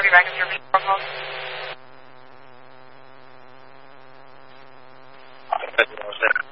be back in your vehicle. I don't know.